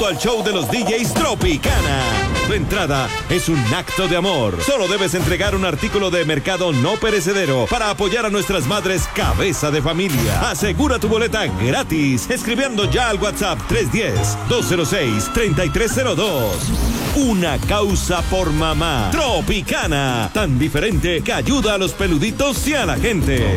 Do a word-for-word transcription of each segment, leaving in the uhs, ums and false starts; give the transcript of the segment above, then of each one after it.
junto al show de los D Js Tropicana. Tu entrada es un acto de amor. Solo debes entregar un artículo de mercado no perecedero para apoyar a nuestras madres cabeza de familia. Asegura tu boleta gratis escribiendo ya al WhatsApp tres uno cero, dos cero seis, tres tres cero dos. Una causa por mamá. Tropicana, tan diferente que ayuda a los peluditos y a la gente.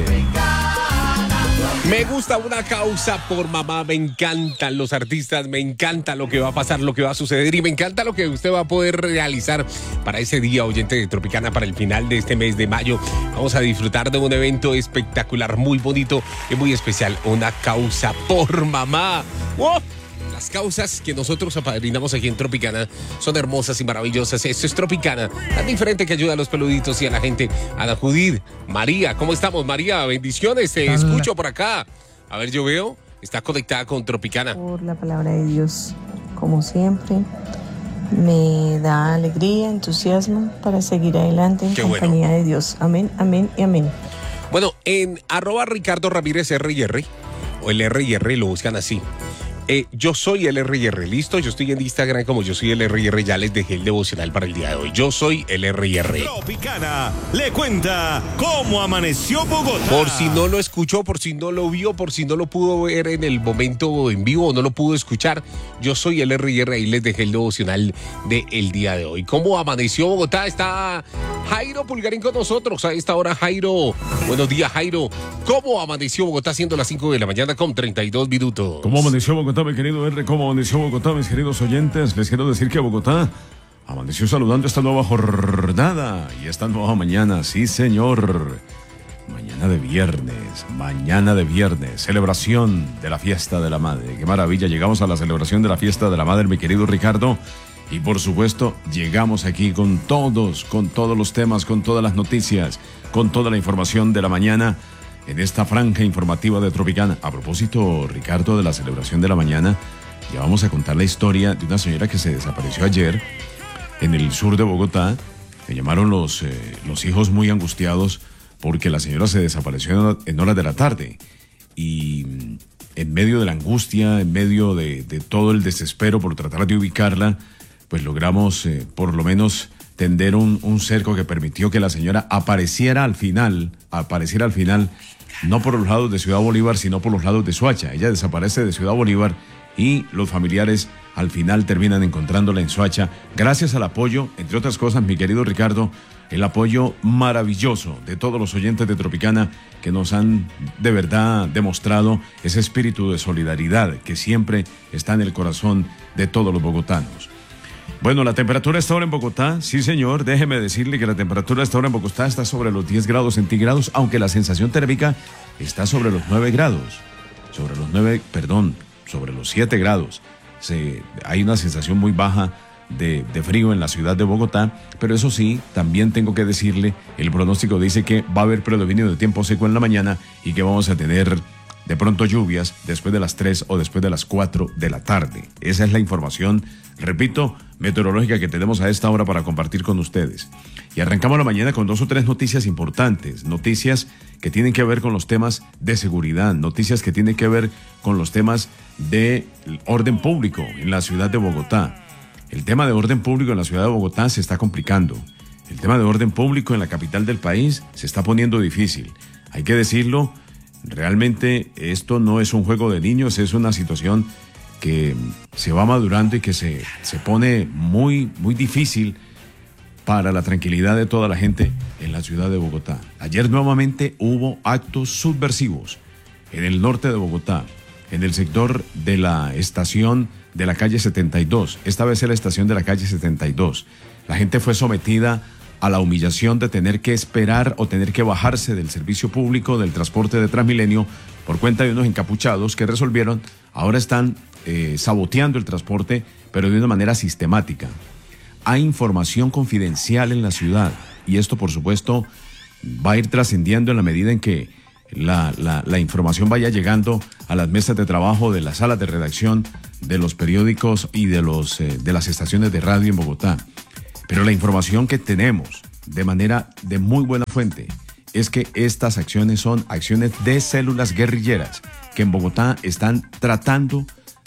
Me gusta una causa por mamá, me encantan los artistas, me encanta lo que va a pasar, lo que va a suceder y me encanta lo que usted va a poder realizar para ese día, oyente de Tropicana, para el final de este mes de mayo. Vamos a disfrutar de un evento espectacular, muy bonito y muy especial, una causa por mamá. ¡Wow! Las causas que nosotros apadrinamos aquí en Tropicana son hermosas y maravillosas. Esto es Tropicana, tan diferente que ayuda a los peluditos y a la gente. Ana Judith, María, ¿cómo estamos, María? Bendiciones, te Hola. Escucho por acá. A ver, yo veo, está conectada con Tropicana. Por la palabra de Dios, como siempre, me da alegría, entusiasmo para seguir adelante en Qué compañía bueno. de Dios. Amén, amén y amén. Bueno, en arroba Ricardo Ramírez R y R, o el R y R lo buscan así. Eh, yo soy el R y R, listo, yo estoy en Instagram como yo soy el R y R, ya les dejé el devocional para el día de hoy. Yo soy el R y R. Tropicana le cuenta cómo amaneció Bogotá. Por si no lo escuchó, por si no lo vio, por si no lo pudo ver en el momento en vivo o no lo pudo escuchar, yo soy el R y R, ahí les dejé el devocional del día de hoy. ¿Cómo amaneció Bogotá? Está Jairo Pulgarín con nosotros a esta hora. Jairo, buenos días, Jairo. ¿Cómo amaneció Bogotá siendo las cinco de la mañana con treinta y dos minutos? ¿Cómo amaneció Bogotá, mi querido R? ¿Cómo amaneció Bogotá, mis queridos oyentes? Les quiero decir que Bogotá amaneció saludando esta nueva jornada y esta nueva mañana. Sí, señor. Mañana de viernes, mañana de viernes, celebración de la fiesta de la madre. Qué maravilla, llegamos a la celebración de la fiesta de la madre, mi querido Ricardo. Y por supuesto, llegamos aquí con todos, con todos los temas, con todas las noticias, con toda la información de la mañana en esta franja informativa de Tropicana. A propósito, Ricardo, de la celebración de la mañana, ya vamos a contar la historia de una señora que se desapareció ayer en el sur de Bogotá. Me llamaron los, eh, los hijos muy angustiados porque la señora se desapareció en horas de la tarde. Y en medio de la angustia, en medio de, de todo el desespero por tratar de ubicarla, pues logramos eh, por lo menos tender un, un cerco que permitió que la señora apareciera al final, apareciera al final, no por los lados de Ciudad Bolívar, sino por los lados de Soacha. Ella desaparece de Ciudad Bolívar y los familiares al final terminan encontrándola en Soacha, gracias al apoyo, entre otras cosas, mi querido Ricardo, el apoyo maravilloso de todos los oyentes de Tropicana que nos han de verdad demostrado ese espíritu de solidaridad que siempre está en el corazón de todos los bogotanos. Bueno, la temperatura a esta hora en Bogotá, sí señor, déjeme decirle que la temperatura a esta hora en Bogotá está sobre los diez grados centígrados, aunque la sensación térmica está sobre los nueve grados, sobre los nueve, perdón, sobre los siete grados. Se, hay una sensación muy baja de, de frío en la ciudad de Bogotá, pero eso sí, también tengo que decirle, el pronóstico dice que va a haber predominio de tiempo seco en la mañana y que vamos a tener de pronto lluvias después de las tres o después de las cuatro de la tarde. Esa es la información, repito, meteorológica que tenemos a esta hora para compartir con ustedes. Y arrancamos la mañana con dos o tres noticias importantes, noticias que tienen que ver con los temas de seguridad, noticias que tienen que ver con los temas de orden público en la ciudad de Bogotá. El tema de orden público en la ciudad de Bogotá se está complicando. El tema de orden público en la capital del país se está poniendo difícil. Hay que decirlo, realmente esto no es un juego de niños, es una situación que se va madurando y que se, se pone muy, muy difícil para la tranquilidad de toda la gente en la ciudad de Bogotá. Ayer nuevamente hubo actos subversivos en el norte de Bogotá, en el sector de la estación de la calle setenta y dos. Esta vez es la estación de la calle setenta y dos. La gente fue sometida a la humillación de tener que esperar o tener que bajarse del servicio público del transporte de Transmilenio por cuenta de unos encapuchados que resolvieron, ahora están eh, saboteando el transporte, pero de una manera sistemática. Hay información confidencial en la ciudad y esto, por supuesto, va a ir trascendiendo en la medida en que la, la, la información vaya llegando a las mesas de trabajo de las salas de redacción de los periódicos y de, los, eh, de las estaciones de radio en Bogotá. Pero la información que tenemos de manera de muy buena fuente es que estas acciones son acciones de células guerrilleras que en Bogotá están tratando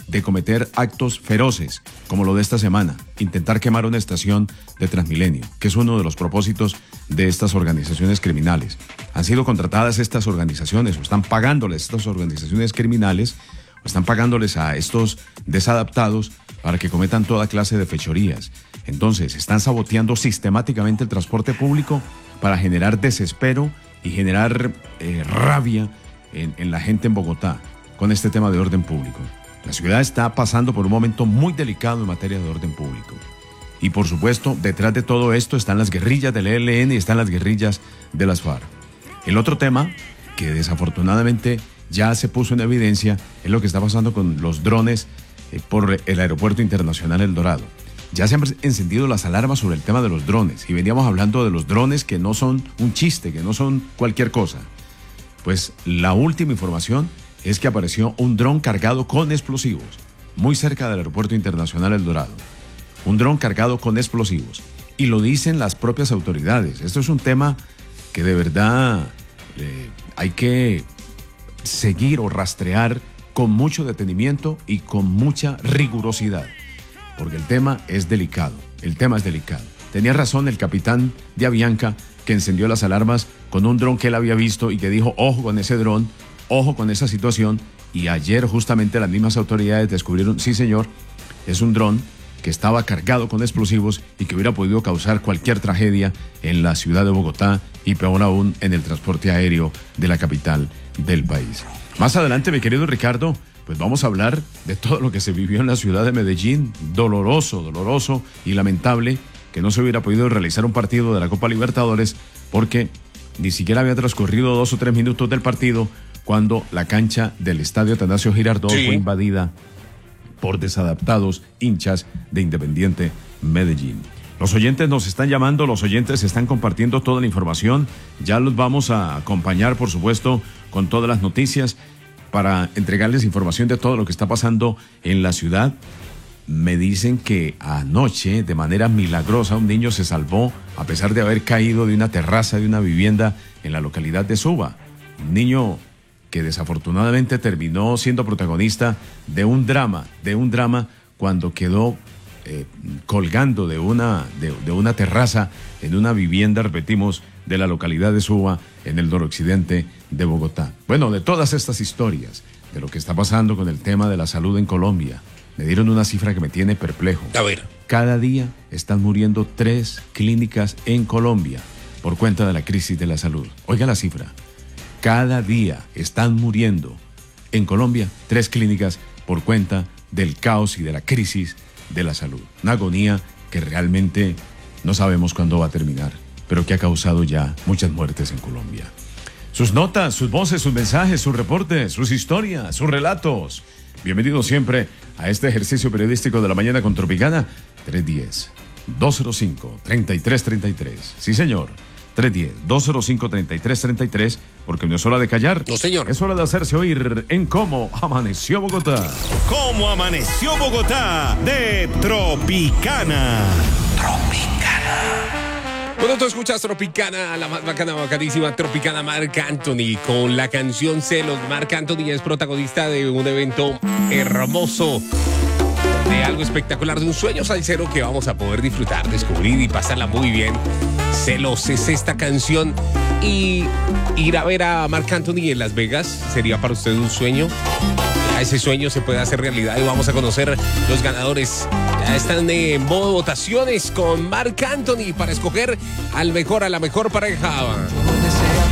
de cometer actos feroces, como lo de esta semana, intentar quemar una estación de Transmilenio, que es uno de los propósitos de estas organizaciones criminales. Han sido contratadas estas organizaciones, o están pagándoles estas organizaciones criminales, o están pagándoles a estos desadaptados para que cometan toda clase de fechorías. Entonces, están saboteando sistemáticamente el transporte público para generar desespero y generar eh, rabia en, en la gente en Bogotá con este tema de orden público. La ciudad está pasando por un momento muy delicado en materia de orden público. Y por supuesto, detrás de todo esto están las guerrillas del E L N y están las guerrillas de las FARC. El otro tema, que desafortunadamente ya se puso en evidencia, es lo que está pasando con los drones eh, por el Aeropuerto Internacional El Dorado. Ya se han encendido las alarmas sobre el tema de los drones y veníamos hablando de los drones que no son un chiste, que no son cualquier cosa. Pues la última información es que apareció un dron cargado con explosivos muy cerca del Aeropuerto Internacional El Dorado. Un dron cargado con explosivos. Y lo dicen las propias autoridades. Esto es un tema que de verdad eh, hay que seguir o rastrear con mucho detenimiento y con mucha rigurosidad. Porque el tema es delicado. El tema es delicado. Tenía razón el capitán de Avianca que encendió las alarmas con un dron que él había visto y que dijo, ojo con ese dron, ojo con esa situación. Y ayer justamente las mismas autoridades descubrieron, sí señor, es un dron que estaba cargado con explosivos y que hubiera podido causar cualquier tragedia en la ciudad de Bogotá y peor aún en el transporte aéreo de la capital del país. Más adelante, mi querido Ricardo, pues vamos a hablar de todo lo que se vivió en la ciudad de Medellín. Doloroso, doloroso y lamentable que no se hubiera podido realizar un partido de la Copa Libertadores porque ni siquiera había transcurrido dos o tres minutos del partido cuando la cancha del estadio Atanasio Girardot sí. fue invadida por desadaptados hinchas de Independiente Medellín. Los oyentes nos están llamando, los oyentes están compartiendo toda la información. Ya los vamos a acompañar, por supuesto, con todas las noticias para entregarles información de todo lo que está pasando en la ciudad. Me dicen que anoche, de manera milagrosa, un niño se salvó a pesar de haber caído de una terraza de una vivienda en la localidad de Suba. Un niño que desafortunadamente terminó siendo protagonista de un drama, de un drama cuando quedó eh, colgando de una, de, de una terraza en una vivienda, repetimos, de la localidad de Suba, en el noroccidente de Bogotá. Bueno, de todas estas historias, de lo que está pasando con el tema de la salud en Colombia, me dieron una cifra que me tiene perplejo. A ver. Cada día están muriendo tres clínicas en Colombia por cuenta de la crisis de la salud. Oiga la cifra. Cada día están muriendo en Colombia tres clínicas por cuenta del caos y de la crisis de la salud. Una agonía que realmente no sabemos cuándo va a terminar, pero que ha causado ya muchas muertes en Colombia. Sus notas, sus voces, sus mensajes, sus reportes, sus historias, sus relatos. Bienvenidos siempre a este ejercicio periodístico de la mañana con Tropicana. tres uno cero, dos cero cinco, tres tres tres tres. Sí, señor. tres uno cero, dos cero cinco, tres tres tres tres, porque no es hora de callar. No, señor. Es hora de hacerse oír en Cómo Amaneció Bogotá. Cómo Amaneció Bogotá, de Tropicana. Tropicana. Bueno, tú escuchas Tropicana, la más bacana, bacanísima Tropicana Marc Anthony con la canción Celos. Marc Anthony es protagonista de un evento hermoso, de algo espectacular, de un sueño salsero que vamos a poder disfrutar, descubrir y pasarla muy bien. Celos es esta canción, y ir a ver a Marc Anthony en Las Vegas sería para usted un sueño. Ya ese sueño se puede hacer realidad y vamos a conocer los ganadores. Ya están en modo votaciones con Marc Anthony para escoger al mejor, a la mejor pareja.